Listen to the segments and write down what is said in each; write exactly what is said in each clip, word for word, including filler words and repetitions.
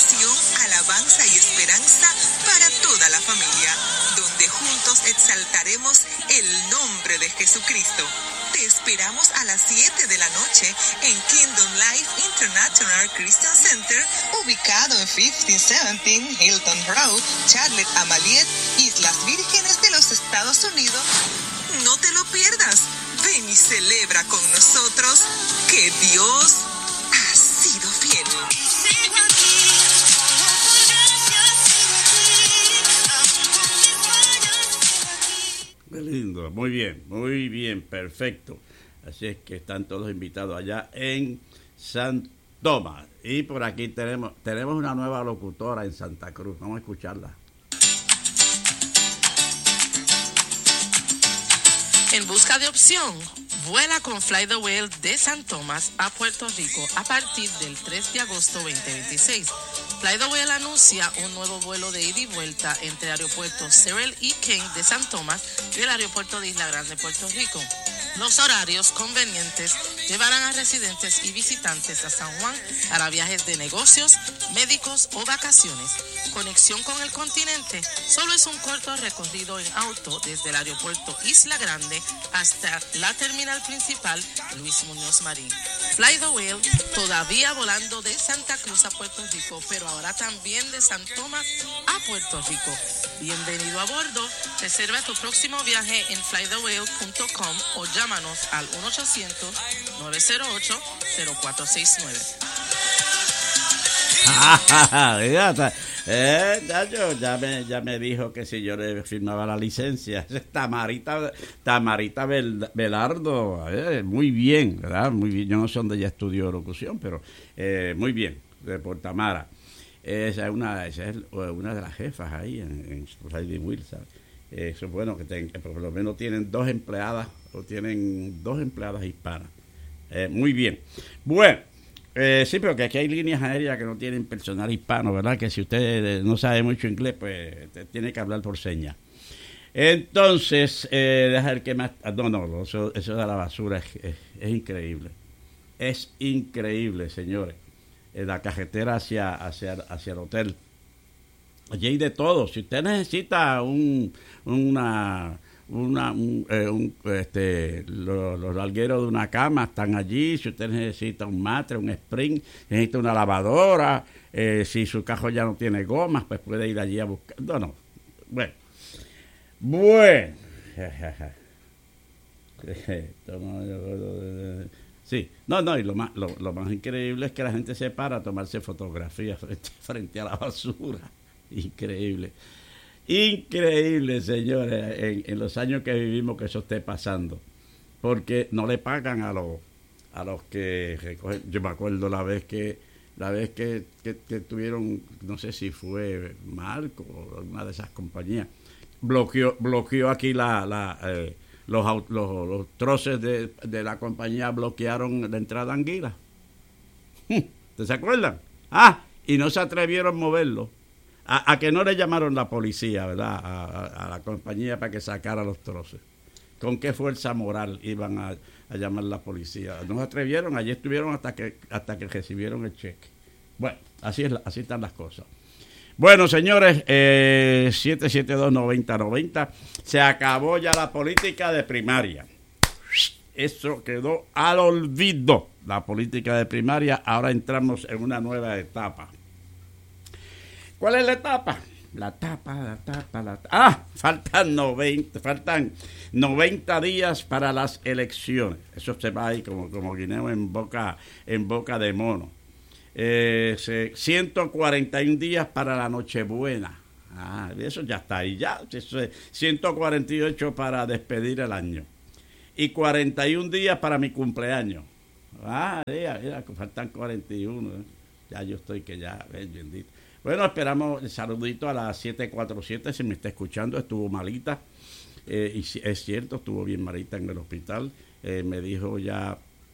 adoración, alabanza y esperanza para toda la familia, donde juntos exaltaremos el nombre de Jesucristo. Te esperamos a las siete de la noche en Kingdom Life International Christian Center, ubicado en quince diecisiete Hilton Road, Charlotte Amaliet, Islas Vírgenes de los Estados Unidos. No te lo pierdas. Ven y celebra con nosotros que Dios ha sido fiel. Qué lindo, muy bien, muy bien, perfecto. Así es que están todos invitados allá en San Tomás. Y por aquí tenemos, tenemos una nueva locutora en Santa Cruz. Vamos a escucharla. En busca de opción, vuela con Fly the Whale de San Tomás a Puerto Rico a partir del tres de agosto veinte veintiséis. Fly the Whale anuncia un nuevo vuelo de ida y vuelta entre el aeropuerto Cyril E. King de San Tomás y el aeropuerto de Isla Grande, Puerto Rico. Los horarios convenientes llevarán a residentes y visitantes a San Juan para viajes de negocios, médicos o vacaciones. Conexión con el continente solo es un corto recorrido en auto desde el aeropuerto Isla Grande hasta la terminal principal Luis Muñoz Marín. Fly the Whale todavía volando de Santa Cruz a Puerto Rico, pero ahora también de San Tomás a Puerto Rico. Bienvenido a bordo. Reserva tu próximo viaje en fly the whale punto com o llámanos al uno ochocientos, nueve cero ocho, cero cuatro seis nueve. eh, ya, yo, ya, me, ya me dijo que si yo le firmaba la licencia. Tamarita, Tamarita Bel, Belardo, eh, muy bien, ¿verdad? Muy bien. Yo no sé dónde ella estudió locución, pero eh, muy bien, de por Tamara. Esa es una, esa es una de las jefas ahí en, en Lady Will, ¿sabes? Eso es bueno que, ten, que por lo menos tienen dos empleadas o tienen dos empleadas hispanas. Eh, muy bien. Bueno, eh, sí, pero que aquí hay líneas aéreas que no tienen personal hispano, ¿verdad? Que si usted no sabe mucho inglés, pues tiene que hablar por señas. Entonces, eh, deja ver qué más. No, no, eso, eso de la basura es, es, es increíble. Es increíble, señores. La carretera hacia, hacia, hacia el hotel. Allí hay de todo. Si usted necesita un, una, una, un, eh, un, este, los, los largueros de una cama están allí. Si usted necesita un matre, un spring, necesita una lavadora, eh, si su carro ya no tiene gomas, pues puede ir allí a buscar. No, no. Bueno. Bueno. Sí, no, no, y lo más, lo, lo más increíble es que la gente se para a tomarse fotografías frente, frente a la basura. Increíble. Increíble, señores, en, en los años que vivimos que eso esté pasando. Porque no le pagan a los a los que recogen. Yo me acuerdo la vez que la vez que, que, que tuvieron, no sé si fue Marco o una de esas compañías, bloqueó, bloqueó aquí la, la eh, Los, los, los troces de, de la compañía bloquearon la entrada a Anguila. ¿Ustedes se acuerdan? Ah, y no se atrevieron a moverlo. A, a que no le llamaron la policía, ¿verdad? A, a, a la compañía para que sacara los troces. ¿Con qué fuerza moral iban a, a llamar la policía? No se atrevieron, allí estuvieron hasta que hasta que recibieron el cheque. Bueno, así, es, así están las cosas. Bueno, señores, eh, siete siete dos, nueve cero nueve cero, se acabó ya la política de primaria. Eso quedó al olvido, la política de primaria. Ahora entramos en una nueva etapa. ¿Cuál es la etapa? La etapa, la etapa, la etapa. Ah, faltan noventa, faltan noventa días para las elecciones. Eso se va ahí como, como guineo en boca, en boca de mono. Eh, ciento cuarenta y un días para la Nochebuena. Ah, eso ya está ahí ya. ciento cuarenta y ocho para despedir el año. Y cuarenta y un días para mi cumpleaños. Ah, mira, mira, faltan cuarenta y uno. ¿eh? Ya yo estoy que ya, eh, bendito. Bueno, esperamos el saludito a la siete cuatro siete, si me está escuchando, estuvo malita. Eh, y es cierto, estuvo bien malita en el hospital. Eh, me dijo ya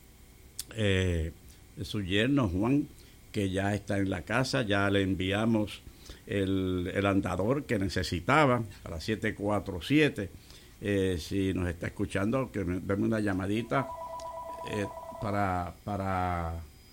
eh, su yerno, Juan, que ya está en la casa, ya le enviamos el, el andador que necesitaba a las siete cuatro siete. Eh, si nos está escuchando, que me deme una llamadita eh, para, para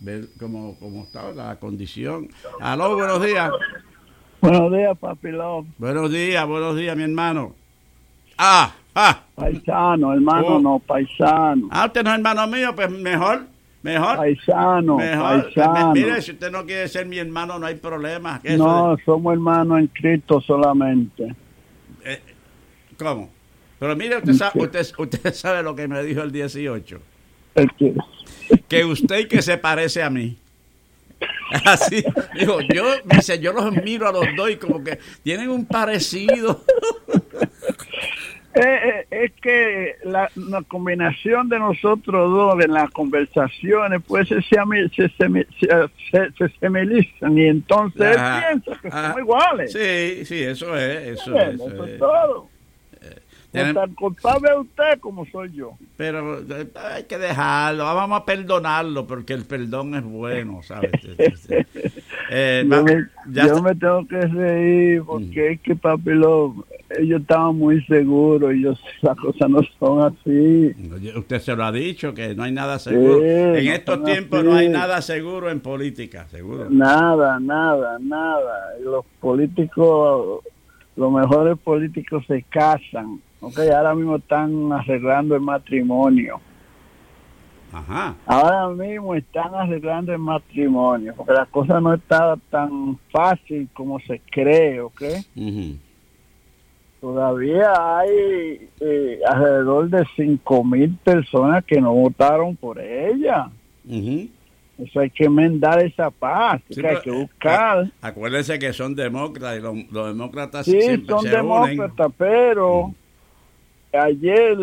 ver cómo, cómo está la condición. Aló, buenos días. Buenos días, papi Love. Buenos días, buenos días, mi hermano. Ah, ah. Paisano, hermano, Oh. no, paisano. Ah, usted no es hermano mío, pues mejor, mejor. Paisano, Mejor. paisano. Mire, si usted no quiere ser mi hermano, no hay problema. Eso No, somos hermanos en Cristo solamente. es- eh, ¿Cómo? Pero mire, usted sabe, usted, usted sabe lo que me dijo el dieciocho. El que- Que usted y que se parece a mí. Así, digo, yo, dice, yo los miro a los dos y como que tienen un parecido. Eh, eh, es que la, la combinación de nosotros dos en las conversaciones pues se, semi- se, semi- se, se, se semelizan y entonces él Ajá, piensa que ajá. somos iguales. Sí, sí, eso es, eso Bueno, es. Eso eso es es. todo. Tienen- Tan culpable es usted como soy yo. Pero eh, hay que dejarlo, vamos a perdonarlo porque el perdón es bueno, ¿sabes? Eh, Yo, va- me, ya yo está- me tengo que reír porque es que papi lo, ellos estaban muy seguros y yo, las cosas no son así. Oye, usted se lo ha dicho, que no hay nada seguro. Sí, en no estos son tiempos así. no hay nada seguro en política, seguro. Nada, nada, nada. Y los políticos, los mejores políticos se casan. Okay, ahora mismo están arreglando el matrimonio. Ajá. Ahora mismo están arreglando el matrimonio, porque la cosa no está tan fácil como se cree, ¿ok? Ujú. Todavía hay eh, alrededor de cinco mil personas que no votaron por ella. Ujú. Eso hay que enmendar esa paz, Sí, que hay pero, que eh, buscar. a- acuérdense que son demócratas y los, los demócratas Sí, siempre son se demócratas, pero ayer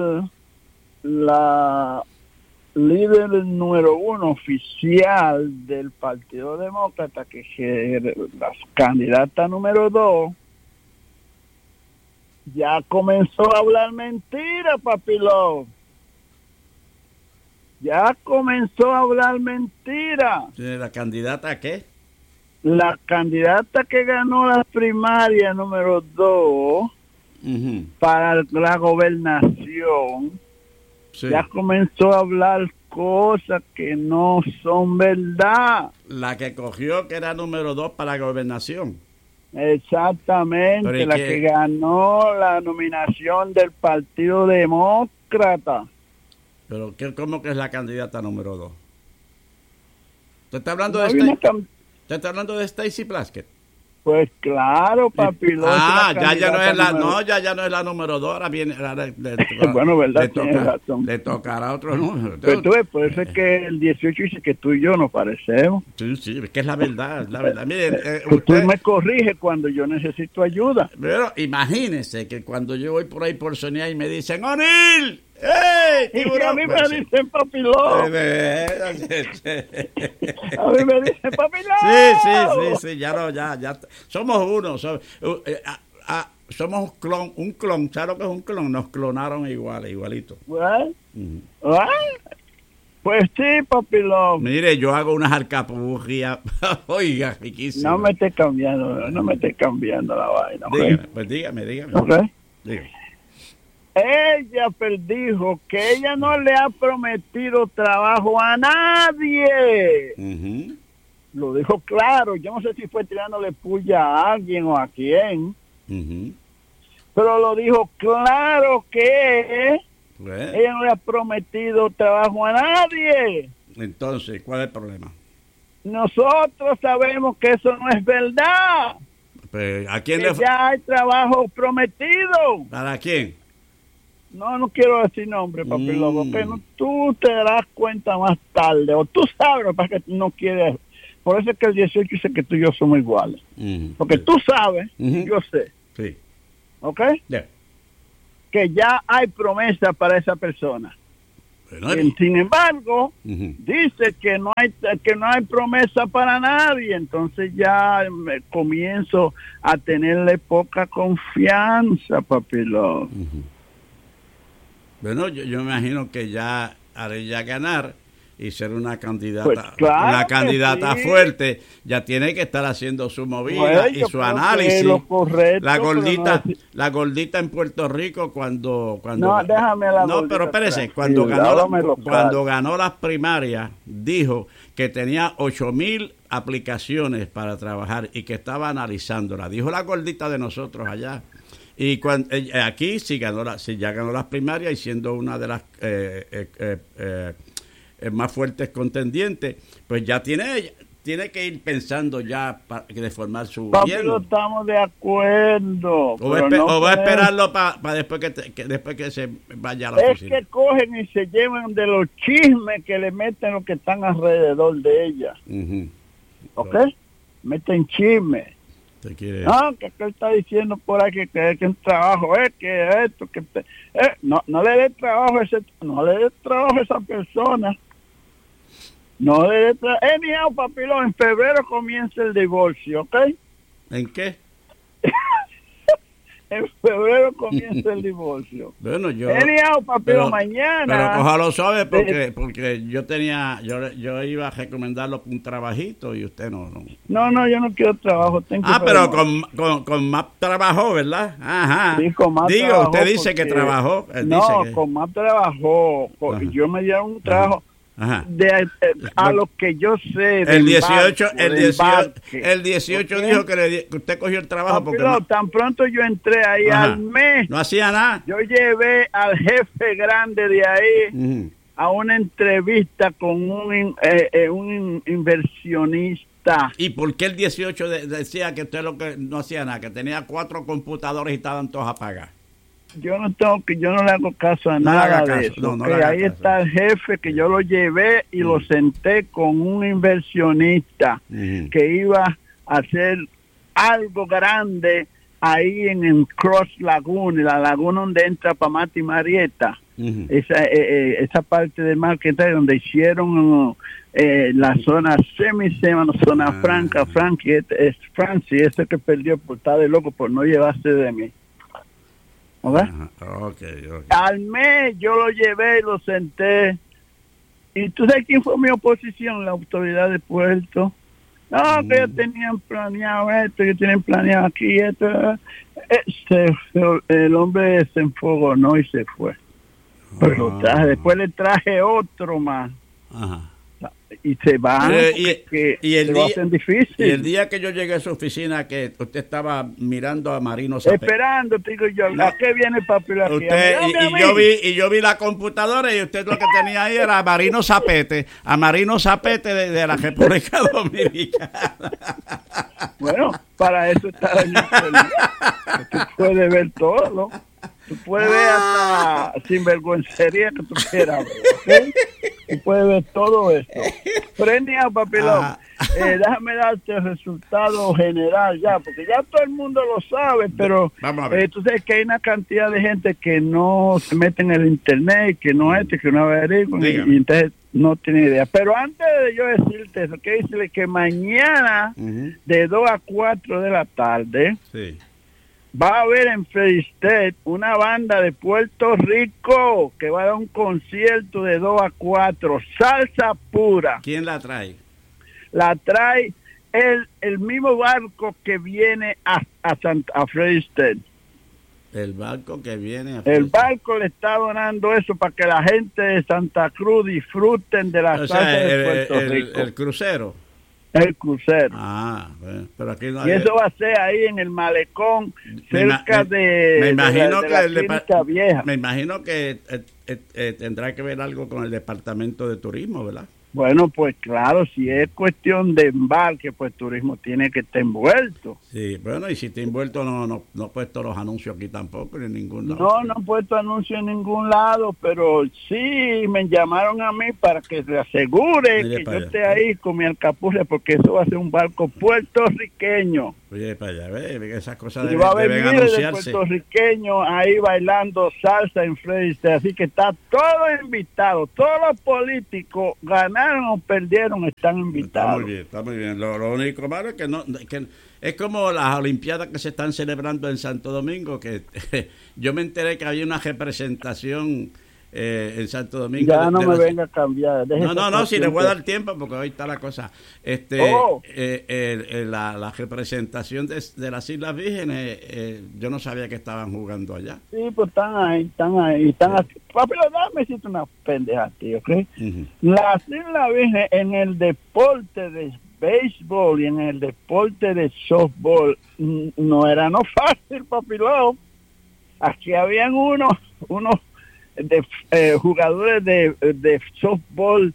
la líder número uno oficial del Partido Demócrata, que es la candidata número dos, ya comenzó a hablar mentira, papilón. Ya comenzó a hablar mentira. unen. ¿La candidata a qué? La candidata que ganó la primaria número dos Ujú. para la gobernación, Sí. ya comenzó a hablar cosas que no son verdad. La que cogió que era número dos para la gobernación. Exactamente, Pero ¿y la qué? que ganó la nominación del Partido Demócrata. Pero ¿qué, ¿cómo que es la candidata número dos? ¿Usted está hablando No de hay una Stacy? cam- ¿Usted está hablando de Stacy Plaskett? Pues claro, papi. lo Ah, es la ya, ya no candidata es la, número- no, ya, ya no es la número dos, ahora viene, ahora le, le- Bueno, verdad, le, tienes toca- razón. le tocará otro número. Pero tú ves, por eso es que el dieciocho dice que tú y yo nos parecemos. Sí, sí, es que es la verdad, es la verdad. Miren, eh, Que tú usted, me corriges cuando yo necesito ayuda. pero imagínese que cuando yo voy por ahí por Sonia y me dicen, ¡O'Neill! ¡Ey! Y que tiburón! a mí Pues, me sí. dicen papi Love. A mí me dicen papi Sí, sí, Love. sí, sí, ya no, ya, ya. Somos uno, so- uh, eh, ah, ah, somos un clon, un clon, ¿sabes lo que es un clon? Nos clonaron igual, igualito. Bueno, Ujú. ah, pues sí, papi Love. Mire, yo hago unas alcapurrias, oiga, riquísimo. No me estés cambiando, no me estés cambiando la vaina, ¿ok? Dígame, pues dígame, dígame. ¿Ok? dígame. Ella pues, dijo que ella no le ha prometido trabajo a nadie. Ujú. Lo dijo claro. Yo no sé si fue tirándole puya a alguien o a quién, Ujú. pero lo dijo claro que Pues, ella no le ha prometido trabajo a nadie. entonces, ¿cuál es el problema? Nosotros sabemos que eso no es verdad. Pues, ¿a quién Que le fue? ya hay trabajo prometido. ¿Para quién? No, no quiero decir nombre, papi Mm. loco, que no, tú te darás cuenta más tarde, o tú sabes, lo que pasa es que no quieres. Por eso es que el dieciocho dice que tú y yo somos iguales. Ujú. Porque tú sabes, Ujú. yo sé, Sí. ¿ok? Ya. Que ya hay promesa para esa persona. Bueno, Y, sin embargo, ujú. dice que no hay que no hay promesa para nadie, entonces ya me comienzo a tenerle poca confianza, papi loco. Ujú. Bueno, yo, yo me imagino que ya haré ya ganar y ser una candidata, Pues claro una que candidata sí. fuerte, ya tiene que estar haciendo su movida Bueno, y yo su creo que análisis. es lo correcto, la pero gordita, no es- la gordita en Puerto Rico cuando, cuando No, déjame la no, gordita pero espérese, tranquila, cuando ganó, la- háblamelo claro. cuando ganó las primarias dijo que tenía ocho mil aplicaciones para trabajar y que estaba analizándola. Dijo la gordita de nosotros allá. Y cuando, eh, aquí sí ganó la, sí ya ganó las primarias y siendo una de las eh, eh, eh, eh, eh, más fuertes contendientes, pues ya tiene tiene que ir pensando ya para de formar su Papi, gobierno. no estamos de acuerdo. O, espe- no o va a puede- esperarlo para pa después que, te, que después que se vaya a la Es oficina. que cogen y se llevan de los chismes que le meten los que están alrededor de ella. Uh-huh. ¿Ok? Meten chismes. Te quiere... Ah, que él está diciendo por ahí que, que, que un trabajo es que esto, que te- eh, no, no le dé trabajo a ese, no le dé trabajo a esa persona. No le dé trabajo. Anyhow, papilón, en febrero comienza el divorcio, ¿ok? ¿En qué? En febrero comienza el divorcio. Bueno, yo... Anyhow, papilón, Pero, mañana. pero cójalo suave porque, Eh, porque yo tenía, yo, yo iba a recomendarlo un trabajito y usted no. no. No, no, yo no quiero trabajo. Tengo Ah, que pero trabajar. con, con, con más trabajó, ¿verdad? Ajá. Sí, con más Digo, trabajo usted dice que porque- trabajó. Él No, dice que... con más trabajo. Con- Ajá. Yo me dieron un trabajo Ajá. de, eh, a lo que yo sé. El del dieciocho, barco, el del dieciocho, barque. el dieciocho ¿Ok? dijo que, le di- que usted cogió el trabajo porque Papilón, no, tan pronto yo entré ahí Ajá. al mes, no hacía nada. yo llevé al jefe grande de ahí Ujú. a una entrevista con un, in- eh, eh, un in- inversionista. ¿Y por qué el dieciocho de- decía que usted lo que no hacía nada, que tenía cuatro computadores y estaban todos apagados? Yo no tengo que, yo no le hago caso a No le nada haga de caso, eso. no, no ¿ok? le haga Ahí caso. está el jefe que yo lo llevé y lo Mm. senté con un inversionista Ujú. que iba a hacer algo grande ahí en, en Cross Lagoon, la laguna donde entra Pamati Marietta. Ujú. Esa, eh, eh, esa parte del mar que está donde hicieron eh, la zona semisema, la zona Ah. franca, Frankie, este es Francis, ese que perdió por estar de loco por no llevarse de mí. ¿Ok? Ajá. Ok, ok. Al mes yo lo llevé y lo senté. ¿Y tú sabes quién fue mi oposición? La autoridad de Puerto. No, que ellos tenían planeado esto, que tienen planeado aquí esto. Este, el hombre se enfogonó y se fue. Pero lo traje, después le traje otro más. Ajá. Y se van, Eh, porque y, y el se lo día, hacen difícil. y el día que yo llegué a su oficina, que usted estaba mirando a Marino Zapete. Esperando, te digo yo, No. ¿a qué viene papi? Aquí? Usted, A mí, y, a y mí. yo vi y yo vi la computadora y usted lo que tenía ahí era a Marino Zapete, a Marino Zapete de, de la República Dominicana. Bueno, para eso está en internet. Tú puedes ver todo, ¿no? Tú puedes ver hasta sinvergüencería que tú quieras ver, ¿ok? Tú puedes ver todo esto. Prenia, papilón, Ah. eh, déjame darte el resultado general ya, porque ya todo el mundo lo sabe, pero Vamos a ver. eh, tú sabes que hay una cantidad de gente que no se mete en el internet, que no es, que no averiguan, y, Dígame. y entonces no tiene idea. Pero antes de yo decirte eso, que decirle que mañana Ujú. de dos a cuatro de la tarde Sí. va a haber en Felicidad una banda de Puerto Rico que va a dar un concierto de dos a cuatro, salsa pura. ¿Quién la trae? La trae el, el mismo barco que viene a, a, Santa, a Felicidad. El barco que viene a El barco le está donando eso para que la gente de Santa Cruz disfruten de la O salsa sea, de el, Puerto el- Rico. el crucero. El crucero. Ah, bueno, pero aquí no Y hay- eso va a ser ahí en el malecón, Me ima- cerca me- de, me de imagino la, de que la el depa- clínica vieja. Me imagino que eh, eh, eh, tendrá que ver algo con el departamento de turismo, ¿verdad? Bueno, pues claro, si es cuestión de embarque, pues turismo tiene que estar envuelto. Sí, bueno, y si está envuelto no no no he puesto los anuncios aquí tampoco ni en ningún lado. No, no han puesto anuncio en ningún lado, pero sí me llamaron a mí para que se asegure Mire que para yo allá. esté ahí con mi alcapurria, porque eso va a ser un barco puertorriqueño. Oye, para allá, ve, esas cosas Y deben, va a haber deben miles de anunciarse. puertorriqueños ahí bailando salsa en Frederick, así que está todo invitado. Todos los políticos, ganaron o perdieron, están Está invitados. muy bien, está muy bien. Lo, lo único malo es que no que es como las Olimpiadas que se están celebrando en Santo Domingo, que yo me enteré que había una representación eh, en Santo Domingo. Ya de, no de me la, venga a cambiar. No, no, no, si le voy a dar tiempo porque hoy está la cosa. Este, oh. eh, eh, eh, la, la representación de, de las Islas Vírgenes, eh, yo no sabía que estaban jugando allá. Sí, pues están ahí, están ahí, están sí. aquí. Papi, dame si una pendeja, tío, ¿ok? Uh-huh. Las Islas Vírgenes en el deporte de béisbol y en el deporte de softball no era no fácil, papilón. Aquí habían unos unos de eh, jugadores de, de softball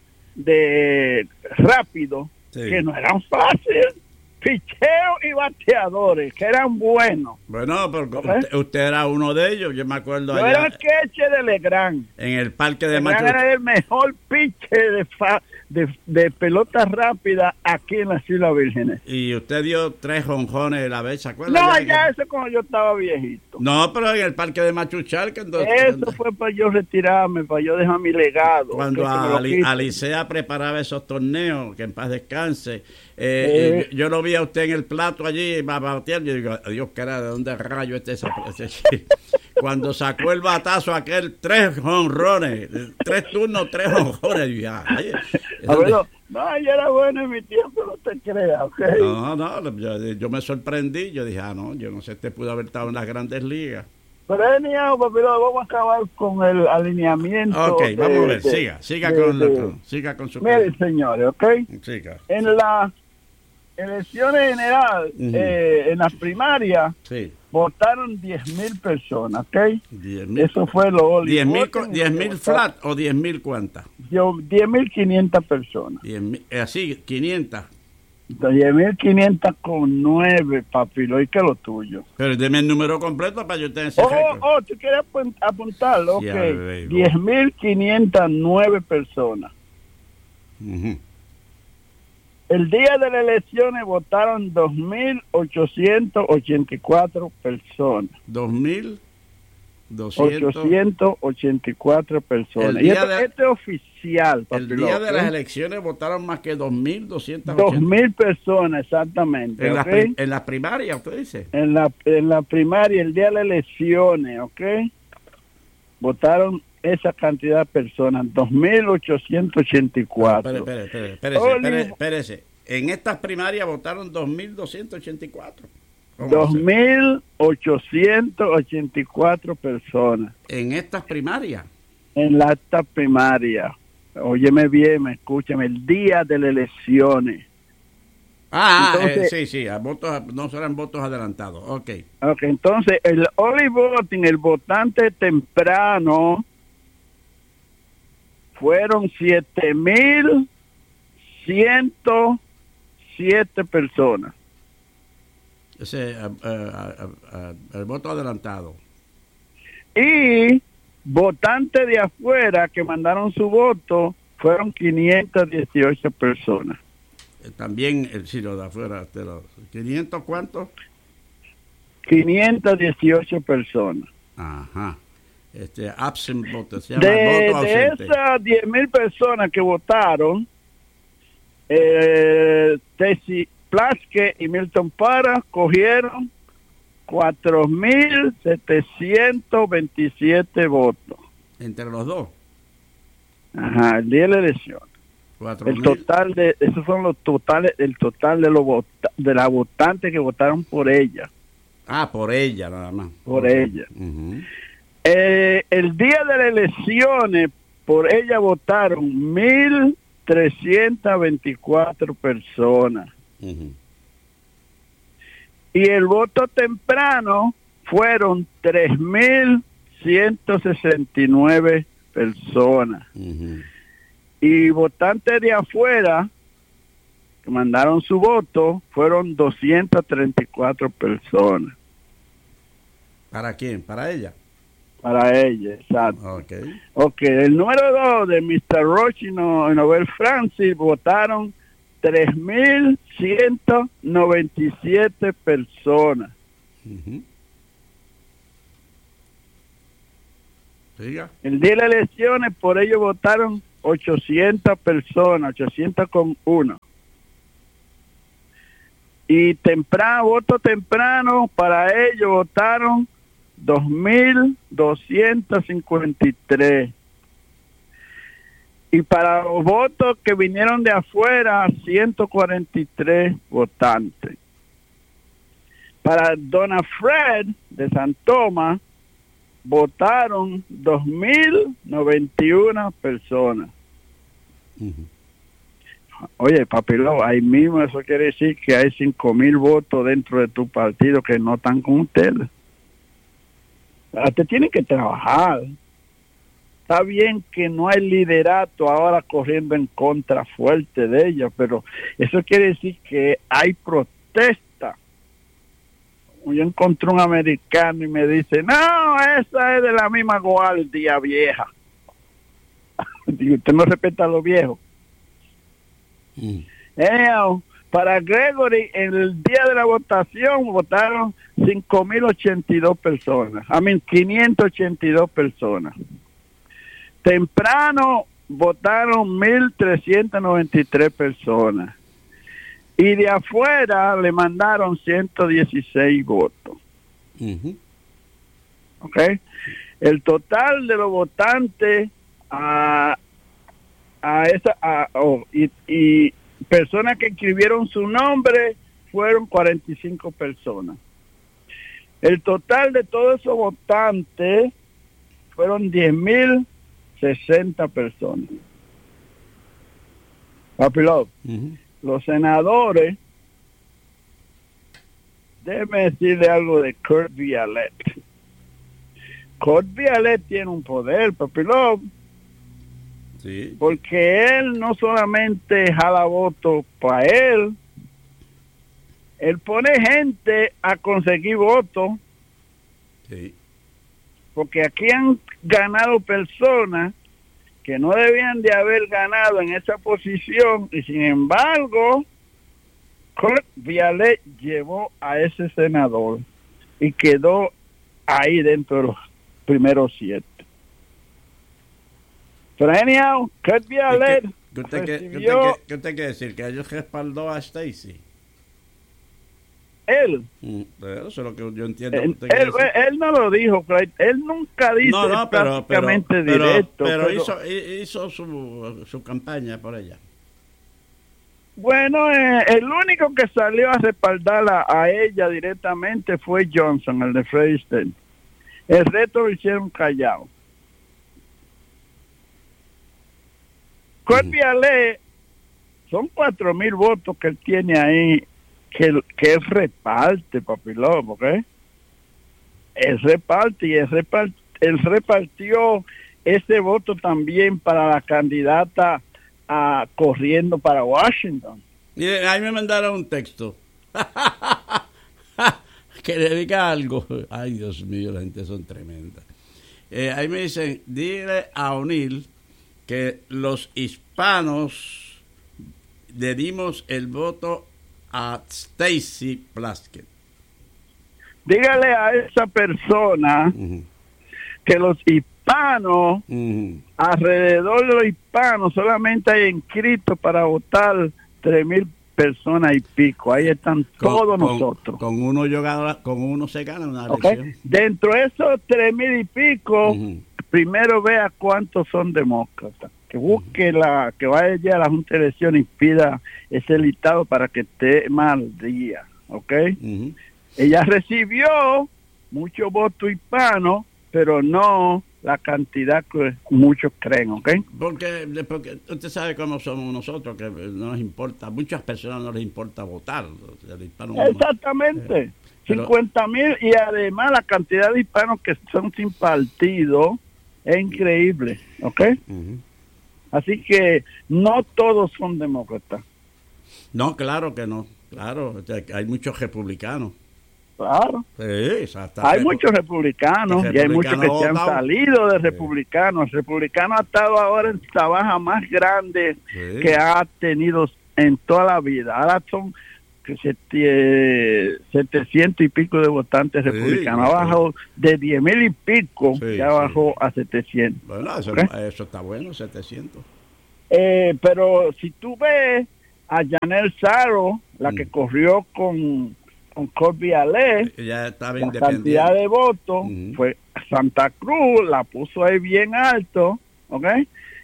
de rápido sí. que no eran fáciles, picheo y bateadores que eran buenos. Bueno, porque usted, usted era uno de ellos, yo me acuerdo. Yo allá, era el queche de Legrand. En el parque de Legrand Machu. era el mejor piche de fa De, de pelota rápida aquí en las Islas Vírgenes. Y usted dio tres jonjones la vez, ¿se acuerda? No, ya, ya que... eso cuando yo estaba viejito. No, pero en el parque de Machuchalca. Entonces, eso ¿dónde? fue para yo retirarme, para yo dejar mi legado. Cuando Alicea preparaba esos torneos, que en paz descanse, eh, eh. Yo, yo lo vi a usted en el plato allí, va a batear, yo digo, adiós, cara, ¿de dónde rayo este ese, ese Cuando sacó el batazo aquel, tres jonrones, tres turnos, tres jonrones. Ya, ay, a ver, no, no, yo era bueno en mi tiempo, no te creas, ¿ok? No, no, yo, yo me sorprendí, yo dije, ah, no, yo no sé, este pudo haber estado en las grandes ligas. Pero genial, papi, vamos a acabar con el alineamiento. Ok, de, vamos a ver, de, siga, siga de, con, de, la, con, siga con su... Miren, señores, ¿ok? Siga. En las elecciones generales, uh-huh. eh, en las primarias, sí. votaron diez mil personas, ¿ok? diez mil. Eso fue lo... ¿diez mil flat o diez mil cuántas? diez mil quinientas personas. diez mil, así, quinientas. diez mil quinientas con nueve, papi, lo y que lo tuyo. Pero deme el número completo para yo tener ese Oh, récord. oh, ¿tú quieres apuntarlo? Sí, ok. diez mil quinientas nueve personas. Uh-huh. El día de las elecciones votaron dos mil ochocientas ochenta y cuatro personas. dos mil ochocientas ochenta y cuatro personas. Y esto, de, este es oficial, papi. El día de las elecciones votaron más que dos mil doscientas ochenta. dos mil personas, exactamente. En, ¿okay? la, en las primarias, usted dice. En la, en la primaria, el día de las elecciones, ¿ok? Votaron esa cantidad de personas, dos mil ochocientas ochenta y cuatro. No, espere, espere, espere, espérese, espérese, espérese. En estas primarias votaron dos mil doscientas ochenta y cuatro. dos mil ochocientas ochenta y cuatro personas. ¿En estas primarias? En la esta primaria. Óyeme bien, escúchame, el día de las elecciones. Ah, entonces, eh, sí, sí, a votos, no serán votos adelantados, ok. Ok, entonces el early voting, el votante temprano, fueron siete mil ciento siete personas. Ese, uh, uh, uh, uh, el voto adelantado. Y votantes de afuera que mandaron su voto fueron quinientas dieciocho personas. Eh, también el sí, lo de afuera, de los quinientos ¿cuántos? quinientas dieciocho personas. Ajá. Este, absent voto, se llama de, voto ausente. De esas diez mil personas que votaron, eh, Tessie Plaske y Milton Parra cogieron cuatro mil setecientos veintisiete votos. ¿Entre los dos? Ajá, el día de la elección. El total de, esos son los totales, el total de los vota, de las votantes que votaron por ella. Ah, por ella nada más. Por okay. ella. Uh-huh. eh, el día de las elecciones, por ella votaron mil trescientas veinticuatro personas. Uh-huh. Y el voto temprano fueron tres mil ciento sesenta y nueve personas. Uh-huh. Y votantes de afuera que mandaron su voto fueron doscientas treinta y cuatro personas. ¿Para quién? ¿Para ella? Para ella, exacto. Okay. Ok, el número dos de mister Roche y Nobel Francis votaron tres mil ciento noventa y siete personas. Uh-huh. Siga. El día de las elecciones por ello votaron ochocientas personas, ochocientas con uno. Y temprano, voto temprano, para ello votaron dos mil doscientos cincuenta y tres Y para los votos que vinieron de afuera, ciento cuarenta y tres votantes. Para Donna Fred de San Tomás, votaron dos mil noventa y una personas. Uh-huh. Oye, papilo, ahí mismo eso quiere decir que hay cinco mil votos dentro de tu partido que no están con ustedes. Usted tiene que trabajar. Está bien que no hay liderato ahora corriendo en contra fuerte de ella, pero eso quiere decir que hay protesta. Yo encontré un americano y me dice, no, esa es de la misma guardia vieja. Digo, usted no respeta a los viejos. Mm. Eh, para Gregory, en el día de la votación votaron cinco mil ochenta y dos personas, a mí quinientas ochenta y dos personas. Temprano votaron mil trescientas noventa y tres personas. Y de afuera le mandaron ciento dieciséis votos. Uh-huh. ¿Ok? El total de los votantes a, a esa a, oh, y, y personas que escribieron su nombre fueron cuarenta y cinco personas. El total de todos esos votantes fueron diez mil sesenta personas. Papilov. Uh-huh. Los senadores, déjeme decirle algo de Kurt Vialet. Kurt Vialet tiene un poder, Papilov, sí, porque él no solamente jala votos para él, él pone gente a conseguir votos, sí, porque aquí han ganado personas que no debían de haber ganado en esa posición, y sin embargo, Kurt Vialet llevó a ese senador y quedó ahí dentro de los primeros siete. Pero anyhow, Kurt Vialet ¿Qué usted, recibió, ¿qué usted quiere decir? ¿Que ellos respaldó a Stacey? Él. Mm, eso es lo que yo entiendo. Él, que él, él no lo dijo, Craig. Él nunca dice no, no, pero, prácticamente pero, directo. Pero, pero, pero hizo, hizo su, su campaña por ella. Bueno, eh, el único que salió a respaldarla a ella directamente fue Johnson, el de Freddie State. El resto lo hicieron callado. Kurt Vialet, son cuatro mil votos que él tiene ahí, que, que él reparte, papilón, ¿ok? Él reparte y él, repart, él repartió ese voto también para la candidata a, corriendo para Washington. Y ahí me mandaron un texto que le diga algo. Ay, Dios mío, la gente son tremendas. Eh, ahí me dicen, dile a O'Neill que los hispanos le dimos el voto a Stacey Plaskett. Dígale a esa persona uh-huh. que los hispanos, uh-huh. alrededor de los hispanos, solamente hay inscritos para votar tres mil personas y pico. Ahí están con, todos con, nosotros. Con uno, yo gano, con uno se gana una okay. elección. Dentro de esos tres mil y pico, uh-huh. primero vea cuántos son demócratas. Que busque uh-huh. la, que vaya ya a la Junta de Elecciones y pida ese listado para que esté más al día. ¿Ok? Uh-huh. Ella recibió muchos votos hispanos, pero no la cantidad que muchos creen, ¿ok? Porque, porque usted sabe cómo somos nosotros, que no nos importa, muchas personas no les importa votar. El hispano exactamente, eh, cincuenta mil y además la cantidad de hispanos que son sin partido es increíble, ¿ok? Uh-huh. Así que no todos son demócratas. No, claro que no, claro, o sea, hay muchos republicanos. Claro. Sí, hay muchos republicanos y hay muchos que se han salido de republicanos. El republicano ha estado ahora en la baja más grande sí. que ha tenido en toda la vida. Ahora son que se tiene setecientos y pico de votantes republicanos. Sí, ha bajado sí. de diez mil y pico, sí, ya bajó sí. a setecientos. Bueno, eso, ¿okay? eso está bueno, setecientos. Eh, pero si tú ves a Janelle Saro, la mm. que corrió con... con Kurt Vialet, ya estaba la cantidad de votos uh-huh. fue Santa Cruz, la puso ahí bien alto, ¿ok?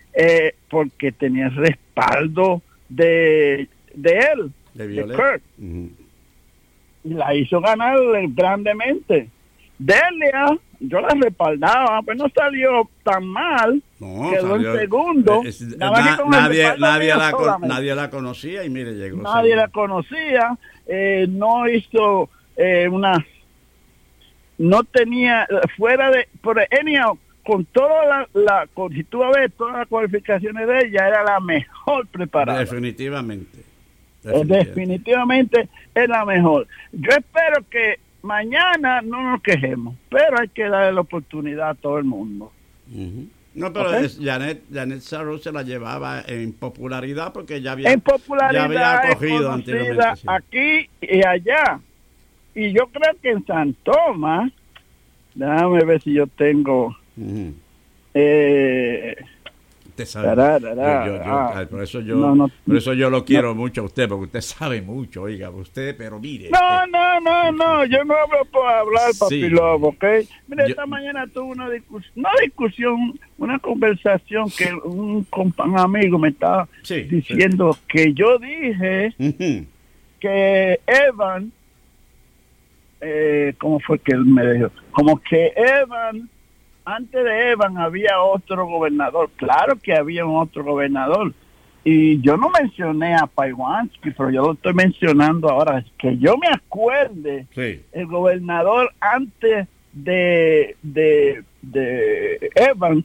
eh, porque tenía el respaldo de, de él, De de Violet. Kirk, Ujú. y la hizo ganar grandemente. Delia, yo la respaldaba, pero no salió tan mal, No, quedó salió- en segundo. eh, es- nada más na- que con el nadie, respaldo nadie, mío la con- solamente. nadie la conocía y mire, llegó. Nadie segundo. la conocía, eh, no hizo eh, una, no tenía, fuera de, por anyhow, con toda la, la, con- si tú ves todas las cualificaciones de ella, era la mejor preparada. Definitivamente. Eh, Definitivamente es la mejor. Yo espero que mañana no nos quejemos, pero hay que darle la oportunidad a todo el mundo. Ujú. No, pero Ok. es- Janet, Janet Sarro se la llevaba en popularidad porque ya había, En popularidad ya había es cogido conocida anteriormente. sí. aquí y allá. Y yo creo que en San Tomás, déjame ver si yo tengo... Ujú. Eh, Usted sabe. tararara, Yo- yo- yo- ah, ay, por eso yo, no, no, por eso yo lo quiero mucho a usted, porque usted sabe mucho, oiga, usted, pero mire. no, no, no, no, yo no hablo por hablar, papi Sí. Lobo, ¿ok? Mira, Yo- esta mañana tuve una discusión, no discusión, una conversación que un, compa- un amigo me estaba Sí, diciendo que yo dije Ujú. que Evan, eh, ¿cómo fue que él me dijo? Como que Evan, antes de Evan había otro gobernador. Claro que había un otro gobernador. Y yo no mencioné a Paiwansky, pero yo lo estoy mencionando ahora. Que yo me acuerde, Sí. el gobernador antes de, de, de Evans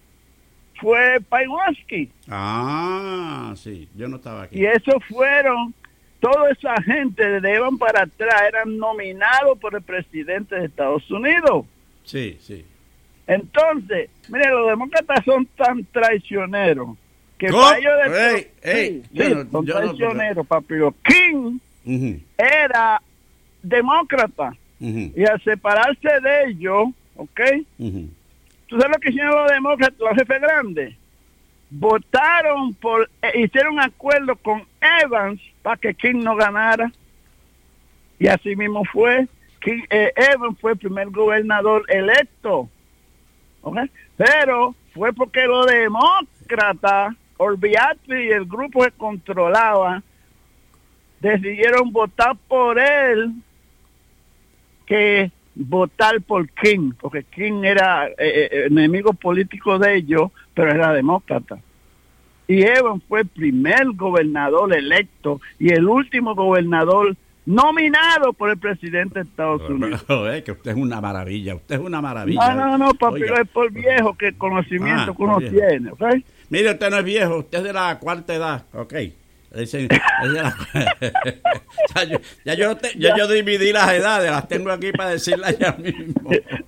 fue Paiwansky. Ah, sí, yo no estaba aquí. Y esos fueron, toda esa gente de Evan para atrás eran nominados por el presidente de Estados Unidos. Sí, sí. Entonces, mire, los demócratas son tan traicioneros que ¿Cómo? para ellos de- Ey, ey, sí, yo sí, no- son yo no- traicioneros, papi. King Ujú, era demócrata ujú, y al separarse de ellos, ¿ok? ujú. ¿Tú sabes lo que hicieron los demócratas, los jefes grandes? Votaron por, eh, hicieron un acuerdo con Evans para que King no ganara. Y así mismo fue. King, eh, Evans fue el primer gobernador electo. ¿Ok? Pero fue porque los demócratas, Orbiati y el grupo que controlaba, decidieron votar por él que votar por King, porque King era eh, eh, enemigo político de ellos, pero era demócrata. Y Evans fue el primer gobernador electo y el último gobernador nominado por el presidente de Estados Unidos. Joder, que usted es una maravilla, usted es una maravilla. No, no, no, papi, Oiga. no es por viejo que el conocimiento Ah, que uno por viejo. tiene, ¿ok? Mire, usted no es viejo, usted es de la cuarta edad, ok. Dicen, es de la- ya, yo, ya, yo te- ya yo dividí las edades, las tengo aquí para decirlas ya mismo.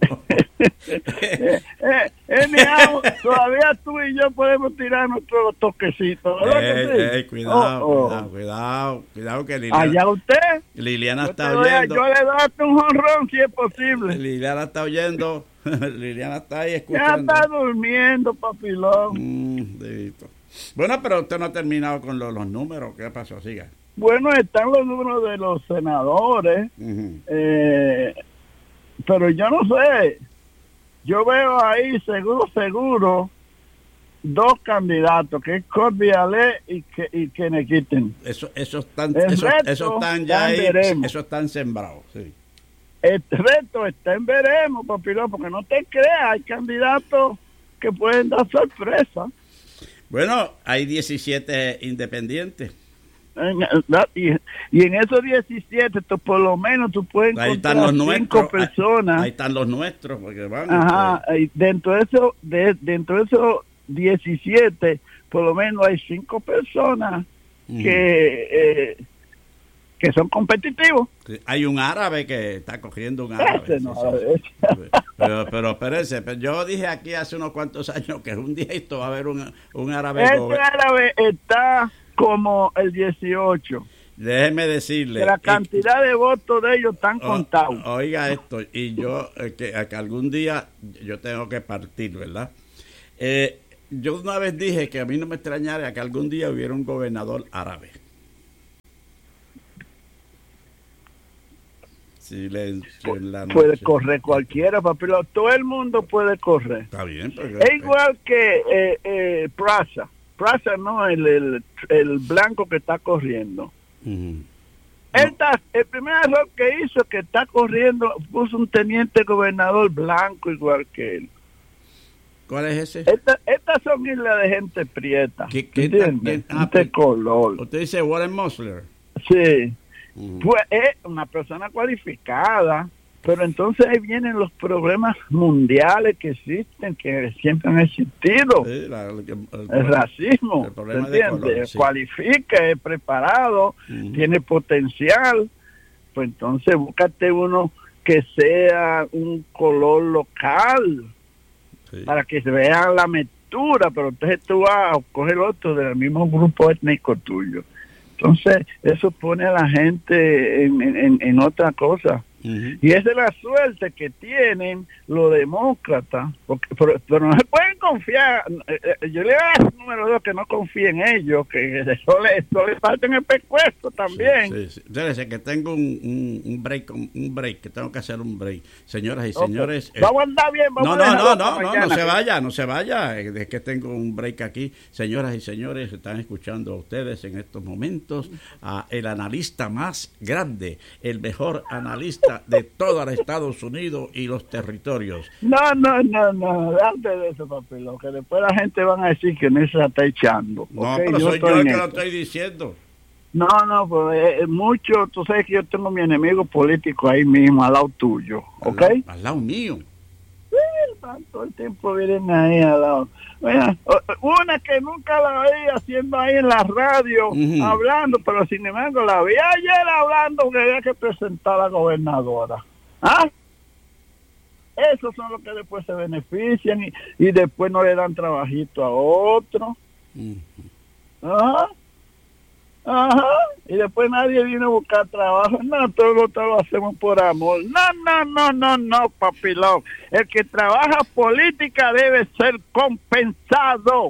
eh, eh, anyhow, todavía tú y yo podemos tirar nuestro toquecito, ¿verdad que Ey, sí? ey, cuidado, Oh, oh. cuidado, cuidado, cuidado que Liliana, Allá usted, Liliana yo, te está doy a- oyendo. yo le doy hasta un jonrón si es posible. Liliana está oyendo. Liliana está ahí Ya escuchando. está durmiendo, papilón. Mm, dedito. Bueno, pero usted no ha terminado con lo- los números. ¿Qué pasó? Siga. Bueno, están los números de los senadores, Ujú. eh, pero yo no sé. Yo veo ahí, seguro, seguro, dos candidatos, que es Corby Ale y, que, y Kenneth Keating. Eso, eso están, El eso, resto, eso están ya ya ahí, veremos. eso están sembrados. Sí. El resto está en veremos, papilón, porque no te creas, hay candidatos que pueden dar sorpresa. Bueno, hay diecisiete independientes. En- y, y en esos diecisiete, tú, por lo menos tú puedes Ahí están encontrar los cinco nuestros. Ahí, personas. ahí están los nuestros, porque van. Ajá, este, y dentro de eso, de, dentro de esos diecisiete, por lo menos hay cinco personas ujú. que eh, que son competitivos. Sí, hay un árabe que está cogiendo un árabe. Ese sí, no, sí, sí. ese. Pero, pero espérense, pero yo dije aquí hace unos cuantos años que un día esto va a haber un, un árabe. Ese gobe- árabe está como el dieciocho. Déjeme decirle. Que la y- cantidad de votos de ellos están o- contados. Oiga esto, y yo, eh, que, que algún día yo tengo que partir, ¿verdad? Eh, yo una vez dije que a mí no me extrañaría que algún día hubiera un gobernador árabe. Silencio en la noche. Puede correr cualquiera, papilo. Todo el mundo puede correr. Está bien. Porque, es igual que eh, eh, Praza. Praza no, el, el, el blanco que está corriendo. Uh-huh. Él está, el primer error que hizo es que está corriendo, puso un teniente gobernador blanco igual que él. ¿Cuál es ese? Esta, estas son islas de gente prieta. ¿Qué, qué ¿Entiendes? ah, este pues, color. Usted dice Warren Mosler. Sí. Uh-huh. Pues es una persona cualificada, pero entonces ahí vienen los problemas mundiales que existen, que siempre han existido. Sí, la, el, el, el racismo, el problema ¿entiendes? de color, sí. Cualifica, es preparado, uh-huh. tiene potencial, pues entonces búscate uno que sea un color local, sí. para que se vea la mezcla, pero entonces tú vas a coger otro del mismo grupo étnico tuyo. Entonces, eso pone a la gente en, en, en otra cosa. Uh-huh. Y esa es la suerte que tienen los demócratas, porque, pero, pero no se pueden confiar. Yo le digo al número dos que no confíe en ellos, que eso le, eso le falta en el pescuezo también. Sí, sí, sí. Debe que tengo un, un, un break, un break, que tengo que hacer un break. Señoras y señores. Okay. Eh, vamos a andar bien, vamos no, a no, no, no, mañana, no, no se que... vaya, no se vaya. Es que tengo un break aquí. Señoras y señores, están escuchando a ustedes en estos momentos a el analista más grande, el mejor analista de todo los Estados Unidos y los territorios. No, no, no, no, antes de eso, papilo, que después la gente van a decir que no se la está echando. No, ¿okay? pero yo soy yo el que esto. lo estoy diciendo. No, no, pues eh, mucho, tú sabes que yo tengo mi enemigo político ahí mismo, al lado tuyo, ¿ok? Al, al lado mío. Sí, todo el tiempo vienen ahí al lado. Mira, una que nunca la veía haciendo ahí en la radio, uh-huh. hablando, pero sin embargo la vi ayer hablando que había que presentar a la gobernadora. ¿Ah? Esos son los que después se benefician y, y después no le dan trabajito a otro. Uh-huh. Ajá. Ajá. Y después nadie viene a buscar trabajo. No, todo, todo lo hacemos por amor. No, no, no, no, no, papilón. El que trabaja política debe ser compensado.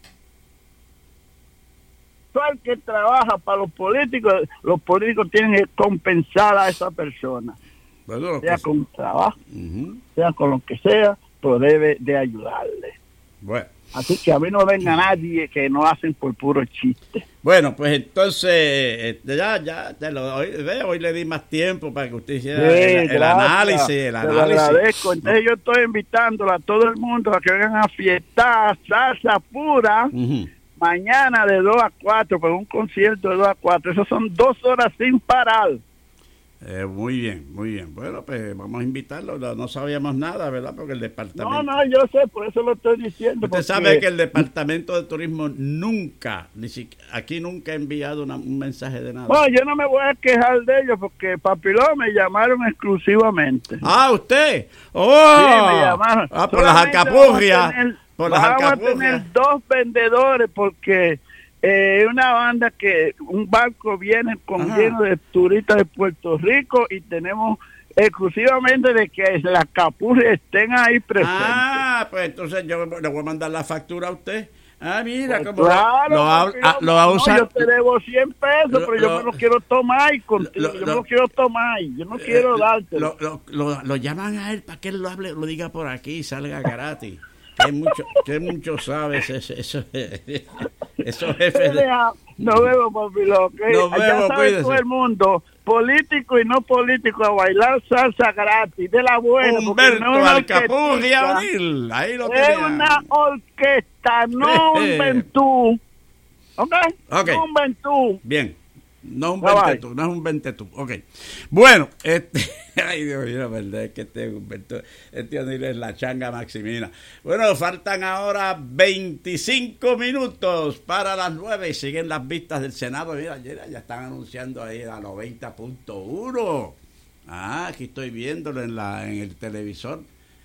Todo el que trabaja para los políticos, los políticos tienen que compensar a esa persona. Bueno, sea con un trabajo, uh-huh. sea con lo que sea, pero debe de ayudarle. Bueno. Así que a mí no venga nadie que no hacen por puro chiste. Bueno, pues entonces, ya, ya, te lo hoy, hoy le di más tiempo para que usted hiciera sí, el, el análisis. El te análisis. Lo agradezco. Entonces yo estoy invitándola a todo el mundo a que vengan a fiestar salsa pura. Uh-huh. Mañana de dos a cuatro, por un concierto de dos a cuatro. Eso son dos horas sin parar. Eh, muy bien, muy bien. Bueno, pues vamos a invitarlo. No, no sabíamos nada, ¿verdad? Porque el departamento... No, no, yo sé, por eso lo estoy diciendo. Usted porque... sabe que el departamento de turismo nunca, ni siquiera, aquí nunca ha enviado una, un mensaje de nada. Bueno, yo no me voy a quejar de ellos porque Papilón me llamaron exclusivamente. Ah, ¿usted? ¡Oh! Sí, me llamaron. Ah, por las alcapurrias. Por las vamos alcapurrias. a tener dos vendedores porque... Es eh, una banda que un barco viene con Ajá. lleno de turistas de Puerto Rico y tenemos exclusivamente de que las capurrias estén ahí presentes. Ah, pues entonces yo le voy a mandar la factura a usted. Ah, mira, pues como claro, lo, lo, no, lo va a usar. Yo te debo cien pesos, lo, pero yo lo, me lo quiero tomar contigo. Lo, yo lo, no quiero tomar, yo no eh, quiero dártelo. Lo, lo, lo llaman a él para que él lo hable, lo diga por aquí y salga gratis. Que mucho, que mucho sabes eso, eso, esos jefes de... Nos vemos, papilo, ¿okay? Nos vemos, ya sabe cuídese. Todo el mundo, político y no político, a bailar salsa gratis, de la buena. Humberto no Alcapurria Abril, ahí lo tenía. Es una orquesta, no un ventú. ¿Ok? Ok. No un ventú. Bien. No un ventetú, no es un ventetú. Ok. Bueno, este... Ay, Dios mío, la verdad es que este Humberto, este es la changa maximina. Bueno, faltan ahora veinticinco minutos para las nueve y siguen las vistas del Senado. Mira, ya, ya están anunciando ahí la noventa punto uno. Ah, aquí estoy viéndolo en la en el televisor.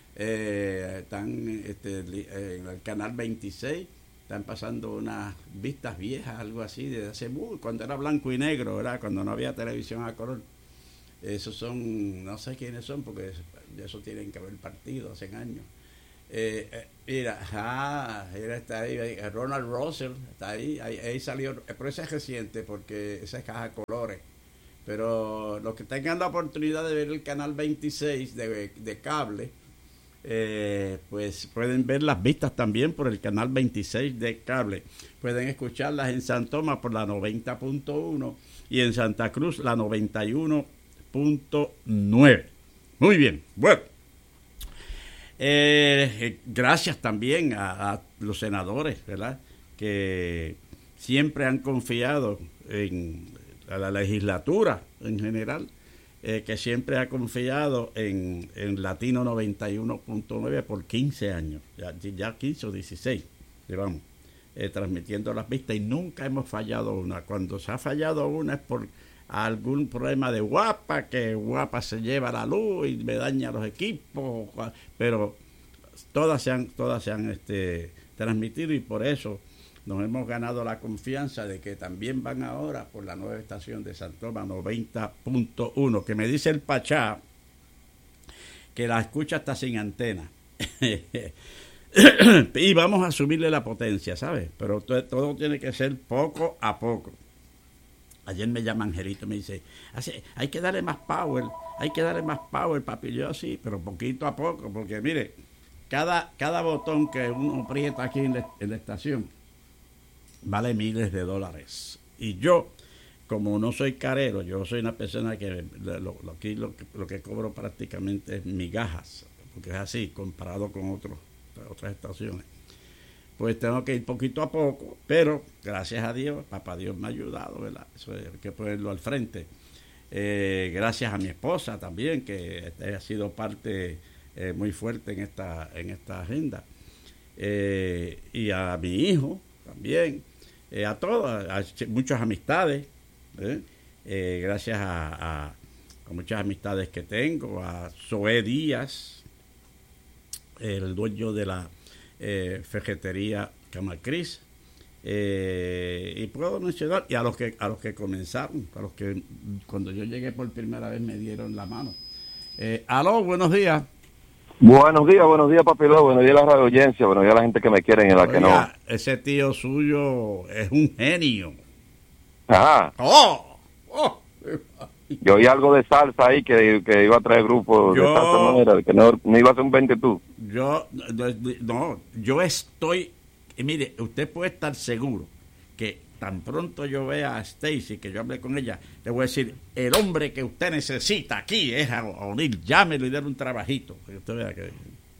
Eh, están este, en el canal veintiséis. Están pasando unas vistas viejas, algo así, desde hace uh, cuando era blanco y negro, ¿verdad? Cuando no había televisión a color. Esos son, no sé quiénes son, porque eso, eso tienen que haber partido hace años. Eh, eh, mira, ah, mira, está ahí, ahí, Ronald Russell, está ahí, ahí, ahí salió, pero ese es reciente, porque esa es caja de colores. pero los que tengan la oportunidad de ver el canal veintiséis de, de cable, eh, pues pueden ver las vistas también por el canal veintiséis de cable. Pueden escucharlas en San Tomás por la noventa punto uno y en Santa Cruz la noventa y uno punto nueve. Muy bien, bueno. Eh, gracias también a, a los senadores, ¿verdad?, que siempre han confiado en a la legislatura en general, eh, que siempre ha confiado en, en Latino noventa y uno punto nueve por quince años, ya, ya quince o dieciséis, llevamos eh, transmitiendo las vistas y nunca hemos fallado una. Cuando se ha fallado una es por algún problema de Guapa, que Guapa se lleva la luz y me daña los equipos, pero todas se han, todas se han este, transmitido y por eso nos hemos ganado la confianza de que también van ahora por la nueva estación de San Tomás noventa punto uno, que me dice el Pachá que la escucha hasta sin antena. Y vamos a subirle la potencia, ¿sabes? Pero todo, todo tiene que ser poco a poco. Ayer me llama Angelito y me dice, hay que darle más power, hay que darle más power, papi. Yo sí, pero poquito a poco, porque mire, cada, cada botón que uno aprieta aquí en la, en la estación vale miles de dólares. Y yo, como no soy carero, yo soy una persona que lo, lo, aquí lo, lo que cobro prácticamente es migajas, porque es así, comparado con otros, otras estaciones. Pues tengo que ir poquito a poco, pero gracias a Dios, papá Dios me ha ayudado, ¿verdad? Eso hay que ponerlo al frente. Eh, gracias a mi esposa también, que ha sido parte eh, muy fuerte en esta, en esta agenda. Eh, y a mi hijo también, eh, a todas, a muchas amistades, ¿eh? Eh, gracias a, a, a muchas amistades que tengo, a Zoé Díaz, el dueño de la Eh, Ferretería Camacris, eh, y puedo mencionar y a los que a los que comenzaron, a los que cuando yo llegué por primera vez me dieron la mano. Eh, aló, buenos días. Buenos días, buenos días, papi Ló, buenos días a la radio audiencia, buenos días a la gente que me quiere y a la Oiga, que no. Ese tío suyo es un genio. Ajá. ¡Oh! ¡Oh! Yo oí algo de salsa ahí que, que iba a traer grupo Yo, de salsa, no era, que no, no iba a ser un veinte tú. Yo, no, yo estoy, y mire, usted puede estar seguro que tan pronto yo vea a Stacy, que yo hablé con ella, le voy a decir, el hombre que usted necesita aquí es a O'Neill, llámelo y déle un trabajito. Que usted vea que...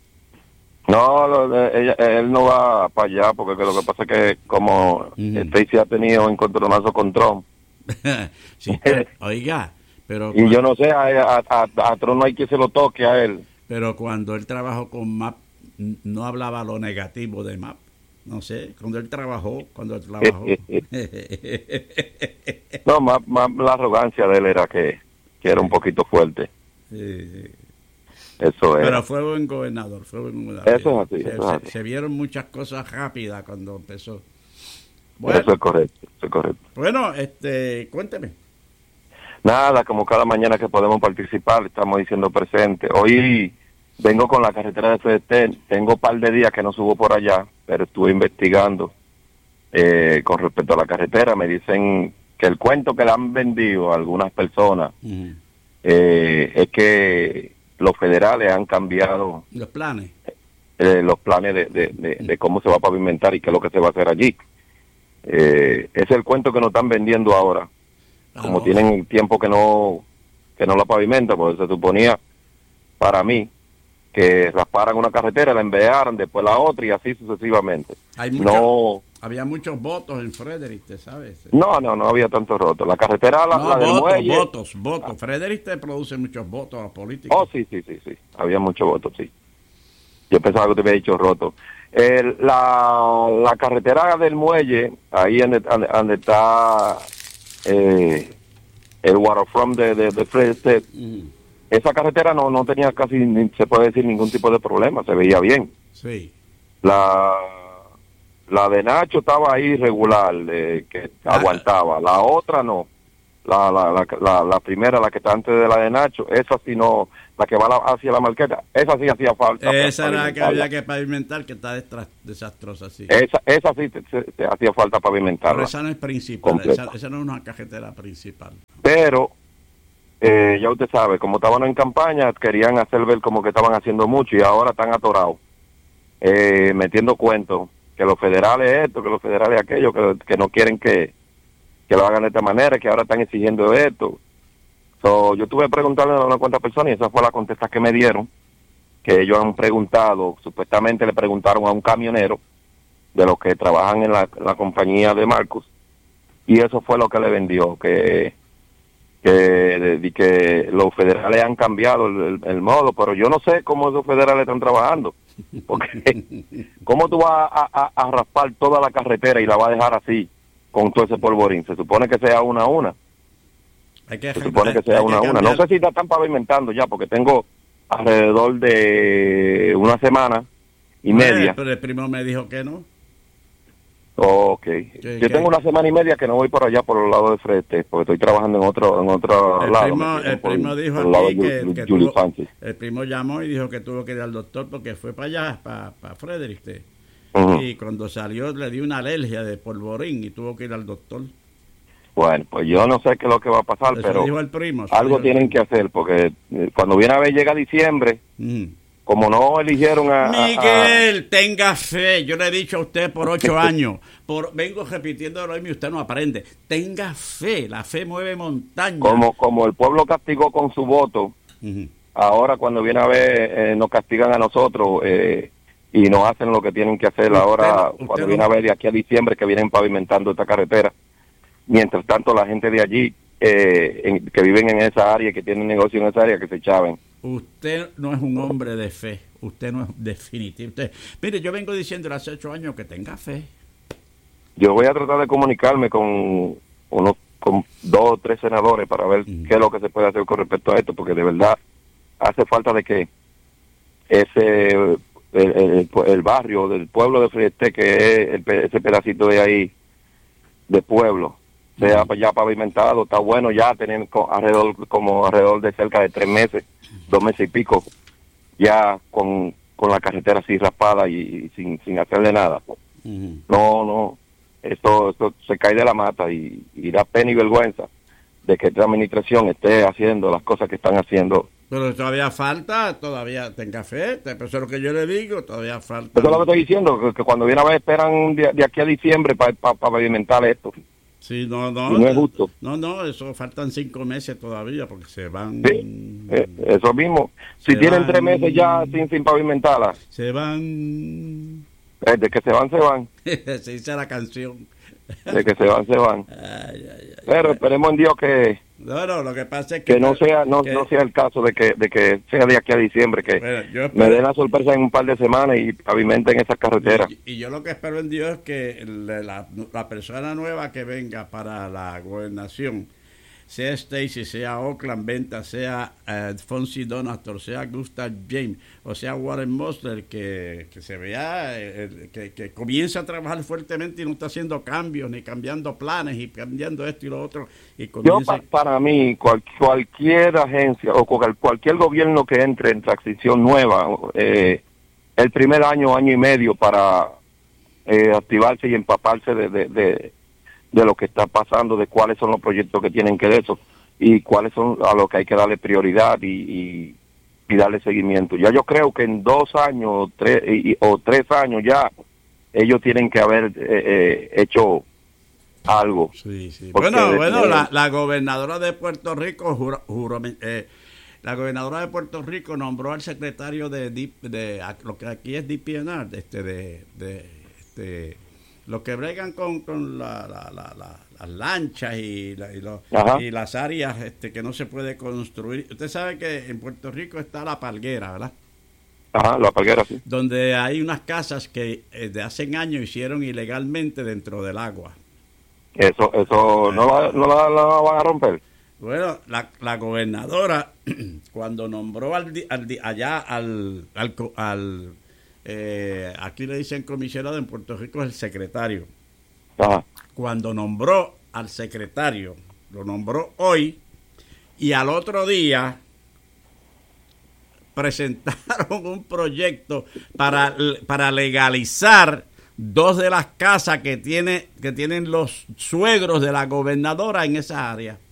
No, lo, ella, él no va para allá, porque que lo que pasa es que como uh-huh. Stacy ha tenido encontronazo con Trump. Sí, pero, oiga, pero... Y cuando, yo no sé, a, a, a, a Trump no hay que se lo toque a él. Pero cuando él trabajó con M A P, no hablaba lo negativo de M A P. No sé, cuando él trabajó, cuando él trabajó. No, más, más la arrogancia de él era que, que era un poquito fuerte. Sí, sí. Eso es. Pero fue buen gobernador, fue buen gobernador. Eso es así, se, eso se, es así. Se vieron muchas cosas rápidas cuando empezó. Bueno, eso es correcto, eso es correcto. Bueno, este, cuénteme. Nada, como cada mañana que podemos participar, estamos diciendo presente. Hoy vengo con la carretera de Fedestel, tengo un par de días que no subo por allá, pero estuve investigando eh, con respecto a la carretera. Me dicen que el cuento que le han vendido a algunas personas uh-huh. eh, es que los federales han cambiado los planes eh, los planes de, de, de, de cómo se va a pavimentar y qué es lo que se va a hacer allí. Eh, es el cuento que nos están vendiendo ahora. Ah, como no. Tienen tiempo que no que no la pavimentan, pues se suponía para mí que rasparan una carretera, la enviaran, después la otra y así sucesivamente. Hay mucha, no había muchos votos en Frederick, ¿te sabes? No, no, no había tantos rotos. La carretera, la, no, la votos, del muelle... votos, votos. Frederick te produce muchos votos a los políticos. Oh, sí, sí, sí, sí. Había muchos votos, sí. Yo pensaba que te había dicho roto. El, la, la carretera del muelle, ahí donde, donde está eh, el waterfront de, de, de Frederick, mm. esa carretera no no tenía casi, ni, se puede decir, ningún tipo de problema, se veía bien. Sí. La la de Nacho estaba ahí regular, eh, que ah. aguantaba. La otra no. La, la, la, la, la primera, la que está antes de la de Nacho, esa sí no, la que va la, hacia la Marqueta, esa sí hacía falta. Esa era la que había que pavimentar, que está destra, desastrosa, sí. Esa, esa sí te, te, te hacía falta pavimentar. Pero esa no es principal, esa, esa no es una carretera principal. Pero eh, ya usted sabe, como estaban en campaña, querían hacer ver como que estaban haciendo mucho y ahora están atorados, eh, metiendo cuentos, que los federales esto, que los federales aquello, que, que no quieren que, que lo hagan de esta manera, que ahora están exigiendo esto. So, yo tuve que preguntarle a una cuantas personas y esa fue la contesta que me dieron, que ellos han preguntado, supuestamente le preguntaron a un camionero de los que trabajan en la, la compañía de Marcos, y eso fue lo que le vendió, que que, de, que los federales han cambiado el, el, el modo, pero yo no sé cómo esos federales están trabajando, porque cómo tú vas a, a, a raspar toda la carretera y la vas a dejar así, con todo ese polvorín. Se supone que sea una a una. Hay que, Se supone hay, que sea hay una que a una. No sé si la están pavimentando ya, porque tengo alrededor de una semana y media. Pero el primo me dijo que no. Ok. ¿Qué, Yo qué? tengo una semana y media que no voy por allá, por el lado de frente, porque estoy trabajando en otro en otro El lado. primo, me- el por- primo dijo por el lado aquí de que, Ju- que Julie tuvo- Sánchez. el primo llamó y dijo que tuvo que ir al doctor porque fue para allá, para, para Frederick. Ujú. Y cuando salió le dio una alergia de polvorín y tuvo que ir al doctor. Bueno, pues yo no sé qué es lo que va a pasar, Eso pero dijo el primo. eso algo dijo el tienen que primo. hacer, porque eh, cuando viene a ver llega diciembre, Mm. como no eligieron a... a- a- Miguel, tenga fe. Yo le he dicho a usted por ocho años. Por, vengo repitiendo lo mismo y usted no aprende. Tenga fe. La fe mueve montañas. como, como el pueblo castigó con su voto, Ujú. ahora cuando viene a ver eh, nos castigan a nosotros eh, y nos hacen lo que tienen que hacer. Usted Ahora, no- usted cuando no- viene a ver de aquí a diciembre que vienen pavimentando esta carretera. Mientras tanto, la gente de allí, eh, en- que viven en esa área, que tienen negocio en esa área, que se echaven. Usted no es un hombre de fe. Usted no es definitivo. Usted, mire, yo vengo diciendo hace ocho años que tenga fe. Yo voy a tratar de comunicarme con unos con dos o tres senadores para ver Mm. qué es lo que se puede hacer con respecto a esto, porque de verdad hace falta de que ese el, el- el barrio del pueblo de Frieste, que es el pe- ese pedacito de ahí de pueblo, sea ya pavimentado. Está bueno ya tener co- alrededor como alrededor de cerca de tres meses, dos meses y pico, ya con, con la carretera así raspada y, y sin, sin hacerle nada. Ujú. No, no, esto, esto se cae de la mata y, y da pena y vergüenza de que esta administración esté haciendo las cosas que están haciendo. Pero todavía falta, todavía tenga fe. Eso es lo que yo le digo, todavía falta. Eso es lo que estoy diciendo, que, que cuando viene a ver esperan de, de aquí a diciembre para pa, pa pavimentar esto. Sí, no, no. Y no es justo. No, no, eso faltan cinco meses todavía porque se van. Sí, eh, eso mismo. Si Se tienen van- tres meses ya sin, sin pavimentarla, Se van. eh, de que se van, se van. Se dice la canción. De que se van, se van. Ay, ay, ay. Pero esperemos en Dios que, No, no, lo que pasa es que. que no sea no, que- no sea el caso de que de que sea de aquí a diciembre, que Bueno, yo me espero- den la sorpresa en un par de semanas y pavimenten esas carreteras. Y, y yo lo que espero en Dios es que la, la- la persona nueva que venga para la gobernación, sea Stacy, sea Oakland Venta, sea eh, Fonsi Donator, sea Gustav James o sea Warren Mosler, que, que se vea, eh, que, que comience a trabajar fuertemente y no está haciendo cambios, ni cambiando planes y cambiando esto y lo otro. Y Yo comience, pa- para mí cual- cualquier agencia o cual- cualquier gobierno que entre en transición nueva, eh, el primer año, año y medio para eh, activarse y empaparse de, de, de, de lo que está pasando, de cuáles son los proyectos que tienen que de eso y cuáles son a los que hay que darle prioridad y, y, y darle seguimiento. Ya yo creo que en dos años tres, y- o tres años ya ellos tienen que haber eh, eh, hecho algo. Sí, sí. Porque Bueno, de- bueno, de- la, la gobernadora de Puerto Rico juró, juró- eh, la gobernadora de Puerto Rico nombró al secretario de, D- de, a- lo que aquí es D P N R, de, este, de, de este, los que bregan con, con la, la, la, la- las lanchas y, la- y, los- Ajá. y las áreas este, que no se puede construir. Usted sabe que en Puerto Rico está la Palguera, ¿verdad? Ajá, la palguera, sí. Donde hay unas casas que eh, de hace años hicieron ilegalmente dentro del agua. Eso, eso no, la, no la, la van a romper. Bueno, la, la gobernadora, cuando nombró al, di- al di- allá al, al, co- al eh, aquí le dicen comisionado, en Puerto Rico es el secretario. Ajá. Cuando nombró al secretario, lo nombró hoy, y al otro día presentaron un proyecto para, para legalizar dos de las casas que tiene que tienen los suegros de la gobernadora en esa área.